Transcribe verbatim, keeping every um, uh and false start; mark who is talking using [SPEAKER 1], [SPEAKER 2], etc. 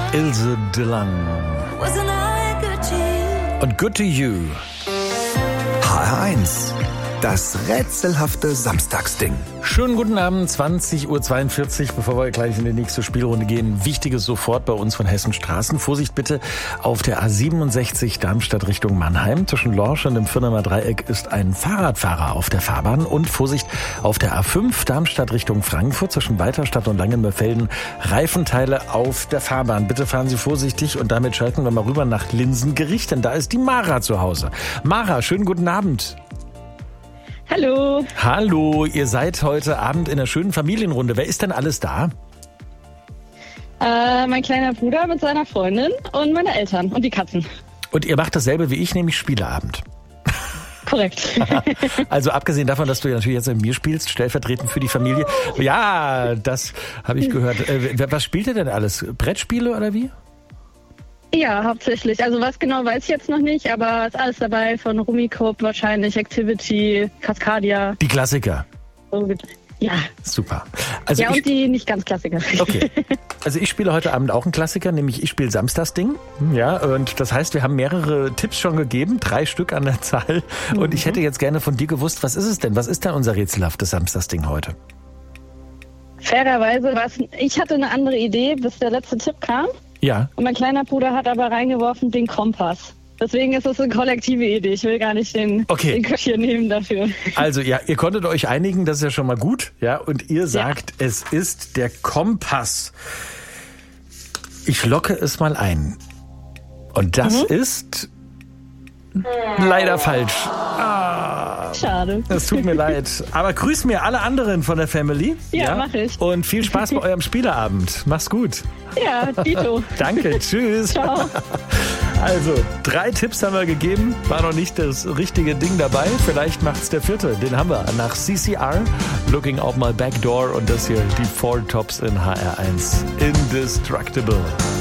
[SPEAKER 1] Ilse DeLange. Und Good to You.
[SPEAKER 2] H R eins. Das rätselhafte Samstagsding.
[SPEAKER 1] Schönen guten Abend, zwanzig Uhr zweiundvierzig, bevor wir gleich in die nächste Spielrunde gehen. Wichtiges sofort bei uns von Hessen Straßen. Vorsicht bitte auf der A siebenundsechzig Darmstadt Richtung Mannheim. Zwischen Lorsch und dem Firnemer Dreieck ist ein Fahrradfahrer auf der Fahrbahn. Und Vorsicht auf der A fünf Darmstadt Richtung Frankfurt zwischen Weiterstadt und Langenmörfelden. Reifenteile auf der Fahrbahn. Bitte fahren Sie vorsichtig und damit schalten wir mal rüber nach Linsengericht, denn da ist die Mara zu Hause. Mara, schönen guten Abend.
[SPEAKER 3] Hallo.
[SPEAKER 1] Hallo, ihr seid heute Abend in einer schönen Familienrunde. Wer ist denn alles da?
[SPEAKER 3] Äh, mein kleiner Bruder mit seiner Freundin und meine Eltern und die Katzen.
[SPEAKER 1] Und ihr macht dasselbe wie ich, nämlich Spieleabend.
[SPEAKER 3] Korrekt.
[SPEAKER 1] Also abgesehen davon, dass du ja natürlich jetzt mit mir spielst, stellvertretend für die Familie. Ja, das habe ich gehört. Äh, was spielt ihr denn alles? Brettspiele oder wie?
[SPEAKER 3] Ja, hauptsächlich. Also was genau weiß ich jetzt noch nicht, aber ist alles dabei von Rummikub wahrscheinlich, Activity, Cascadia.
[SPEAKER 1] Die Klassiker.
[SPEAKER 3] Ja.
[SPEAKER 1] Super. Also
[SPEAKER 3] ja,
[SPEAKER 1] ich,
[SPEAKER 3] und die nicht ganz Klassiker.
[SPEAKER 1] Okay. Also ich spiele heute Abend auch einen Klassiker, nämlich ich spiele Samstagsding. Ja, und das heißt, wir haben mehrere Tipps schon gegeben, drei Stück an der Zahl. Und mhm. ich hätte jetzt gerne von dir gewusst, was ist es denn? Was ist denn unser rätselhaftes Samstagsding heute?
[SPEAKER 3] Fairerweise war es, ich hatte eine andere Idee, bis der letzte Tipp kam.
[SPEAKER 1] Ja.
[SPEAKER 3] Und mein kleiner Bruder hat aber reingeworfen den Kompass. Deswegen ist es eine kollektive Idee. Ich will gar nicht den,
[SPEAKER 1] okay.
[SPEAKER 3] den Köcher nehmen dafür.
[SPEAKER 1] Also ja, ihr konntet euch einigen, das ist ja schon mal gut. Ja, und ihr sagt, ja. Es ist der Kompass. Ich locke es mal ein. Und das mhm. ist leider falsch. Ah,
[SPEAKER 3] schade.
[SPEAKER 1] Es tut mir leid. Aber grüß mir alle anderen von der Family.
[SPEAKER 3] Ja, ja, mach ich.
[SPEAKER 1] Und viel Spaß bei eurem Spieleabend. Mach's gut.
[SPEAKER 3] Ja, Dito.
[SPEAKER 1] Danke, tschüss.
[SPEAKER 3] Ciao.
[SPEAKER 1] Also, drei Tipps haben wir gegeben. War noch nicht das richtige Ding dabei. Vielleicht macht's der vierte. Den haben wir nach C C R. Looking Out My Back Door. Und das hier, die Four Tops in H R eins. Indestructible.